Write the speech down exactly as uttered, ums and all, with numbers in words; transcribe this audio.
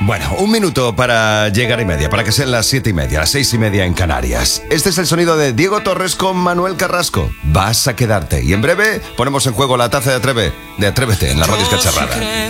Bueno, un minuto para llegar y media, para que sean las siete y media, las seis y media en Canarias. Este es el sonido de Diego Torres con Manuel Carrasco. Vas a quedarte. Y en breve ponemos en juego la taza de Atreve, de Atrévete en la Radio Escacharrada.